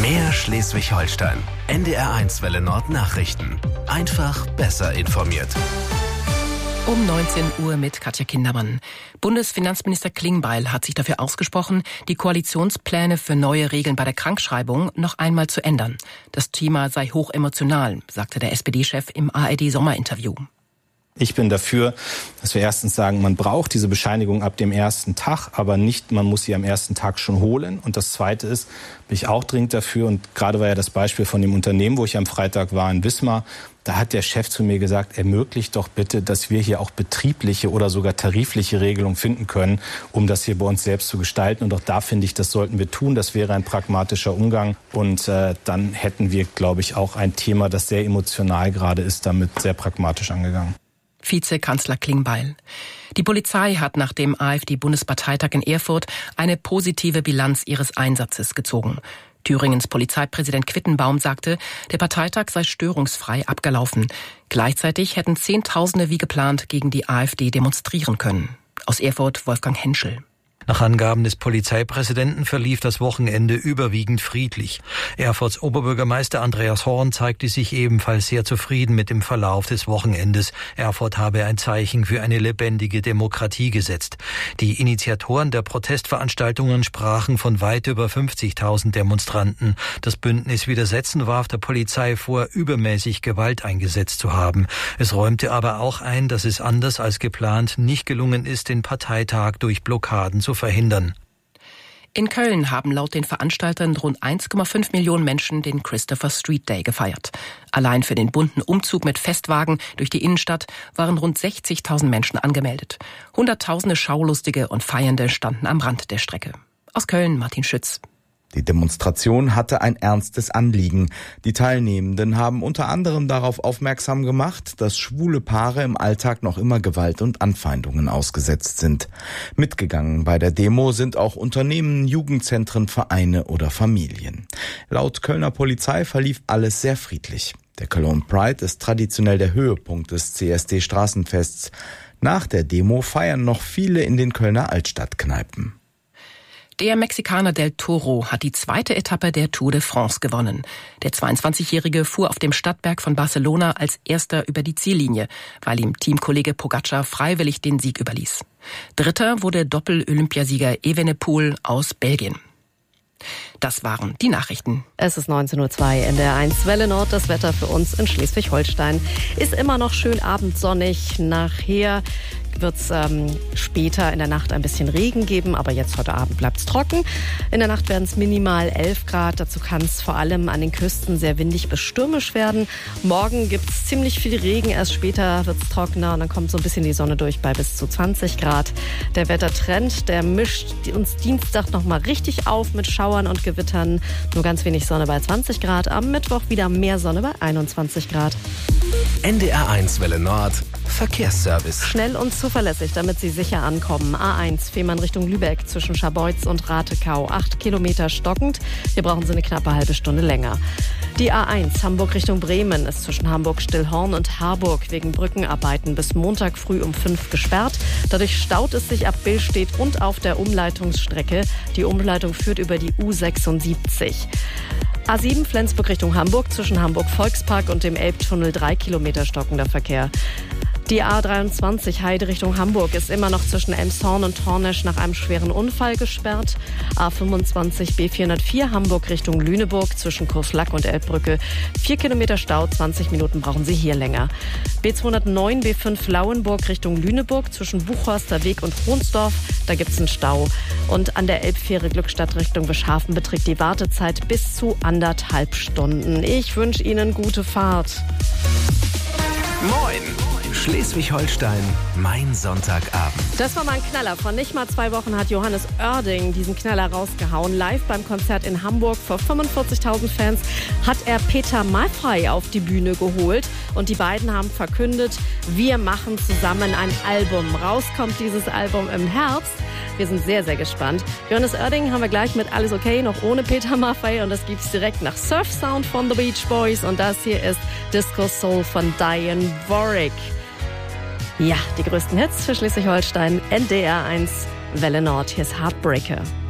Mehr Schleswig-Holstein. NDR1 Welle Nord Nachrichten. Einfach besser informiert. Um 19 Uhr mit Katja Kindermann. Bundesfinanzminister Klingbeil hat sich dafür ausgesprochen, die Koalitionspläne für neue Regeln bei der Krankschreibung noch einmal zu ändern. Das Thema sei hochemotional, sagte der SPD-Chef im ARD-Sommerinterview. Ich bin dafür, dass wir erstens sagen, man braucht diese Bescheinigung ab dem ersten Tag, aber nicht, man muss sie am ersten Tag schon holen. Und das Zweite ist, bin ich auch dringend dafür, und gerade war ja das Beispiel von dem Unternehmen, wo ich am Freitag war in Wismar, da hat der Chef zu mir gesagt, ermöglicht doch bitte, dass wir hier auch betriebliche oder sogar tarifliche Regelungen finden können, um das hier bei uns selbst zu gestalten. Und auch da finde ich, das sollten wir tun. Das wäre ein pragmatischer Umgang. Und dann hätten wir, glaube ich, auch ein Thema, das sehr emotional gerade ist, damit sehr pragmatisch angegangen. Vizekanzler Klingbeil. Die Polizei hat nach dem AfD-Bundesparteitag in Erfurt eine positive Bilanz ihres Einsatzes gezogen. Thüringens Polizeipräsident Quittenbaum sagte, der Parteitag sei störungsfrei abgelaufen. Gleichzeitig hätten Zehntausende wie geplant gegen die AfD demonstrieren können. Aus Erfurt Wolfgang Henschel. Nach Angaben des Polizeipräsidenten verlief das Wochenende überwiegend friedlich. Erfurts Oberbürgermeister Andreas Horn zeigte sich ebenfalls sehr zufrieden mit dem Verlauf des Wochenendes. Erfurt habe ein Zeichen für eine lebendige Demokratie gesetzt. Die Initiatoren der Protestveranstaltungen sprachen von weit über 50.000 Demonstranten. Das Bündnis Widersetzen warf der Polizei vor, übermäßig Gewalt eingesetzt zu haben. Es räumte aber auch ein, dass es anders als geplant nicht gelungen ist, den Parteitag durch Blockaden zu verhindern. In Köln haben laut den Veranstaltern rund 1,5 Millionen Menschen den Christopher Street Day gefeiert. Allein für den bunten Umzug mit Festwagen durch die Innenstadt waren rund 60.000 Menschen angemeldet. Hunderttausende Schaulustige und Feiernde standen am Rand der Strecke. Aus Köln Martin Schütz. Die Demonstration hatte ein ernstes Anliegen. Die Teilnehmenden haben unter anderem darauf aufmerksam gemacht, dass schwule Paare im Alltag noch immer Gewalt und Anfeindungen ausgesetzt sind. Mitgegangen bei der Demo sind auch Unternehmen, Jugendzentren, Vereine oder Familien. Laut Kölner Polizei verlief alles sehr friedlich. Der Cologne Pride ist traditionell der Höhepunkt des CSD-Straßenfests. Nach der Demo feiern noch viele in den Kölner Altstadtkneipen. Der Mexikaner Del Toro hat die zweite Etappe der Tour de France gewonnen. Der 22-Jährige fuhr auf dem Stadtberg von Barcelona als erster über die Ziellinie, weil ihm Teamkollege Pogačar freiwillig den Sieg überließ. Dritter wurde Doppel-Olympiasieger Evenepoel aus Belgien. Das waren die Nachrichten. Es ist 19:02 Uhr, NDR1 Welle Nord. Das Wetter für uns in Schleswig-Holstein ist immer noch schön abendsonnig. Nachher wird es später in der Nacht ein bisschen Regen geben, aber jetzt heute Abend bleibt es trocken. In der Nacht werden es minimal 11 Grad. Dazu kann es vor allem an den Küsten sehr windig bis stürmisch werden. Morgen gibt es ziemlich viel Regen, erst später wird es trockener und dann kommt so ein bisschen die Sonne durch bei bis zu 20 Grad. Der Wettertrend, der mischt uns Dienstag nochmal richtig auf mit Schauern und Gewittern. Nur ganz wenig Sonne bei 20 Grad. Am Mittwoch wieder mehr Sonne bei 21 Grad. NDR1 Welle Nord Verkehrsservice. Schnell und zuverlässig, damit Sie sicher ankommen. A1 Fehmarn Richtung Lübeck zwischen Scharbeutz und Ratekau. 8 Kilometer stockend. Hier brauchen Sie eine knappe halbe Stunde länger. Die A1 Hamburg Richtung Bremen ist zwischen Hamburg-Stillhorn und Harburg wegen Brückenarbeiten bis Montag früh um 5 gesperrt. Dadurch staut es sich ab Billstedt und auf der Umleitungsstrecke. Die Umleitung führt über die U76. A7 Flensburg Richtung Hamburg zwischen Hamburg-Volkspark und dem Elbtunnel 3 Kilometer stockender Verkehr. Die A23 Heide Richtung Hamburg ist immer noch zwischen Elmshorn und Hornesch nach einem schweren Unfall gesperrt. A25 B404 Hamburg Richtung Lüneburg zwischen Kurslack und Elbbrücke. 4 Kilometer Stau, 20 Minuten brauchen Sie hier länger. B209 B5 Lauenburg Richtung Lüneburg zwischen Buchhorster Weg und Hohnsdorf. Da gibt es einen Stau. Und an der Elbfähre Glückstadt Richtung Wischhafen beträgt die Wartezeit bis zu 1,5 Stunden. Ich wünsche Ihnen gute Fahrt. Moin! Schleswig-Holstein, mein Sonntagabend. Das war mal ein Knaller. Vor nicht mal 2 Wochen hat Johannes Oerding diesen Knaller rausgehauen. Live beim Konzert in Hamburg vor 45.000 Fans hat er Peter Maffay auf die Bühne geholt. Und die beiden haben verkündet, wir machen zusammen ein Album. Raus kommt dieses Album im Herbst. Wir sind sehr, sehr gespannt. Johannes Oerding haben wir gleich mit Alles Okay, noch ohne Peter Maffay. Und das gibt's direkt nach Surf Sound von The Beach Boys. Und das hier ist Disco Soul von Diane Warwick. Ja, die größten Hits für Schleswig-Holstein, NDR1 Welle Nord. Hier ist Heartbreaker.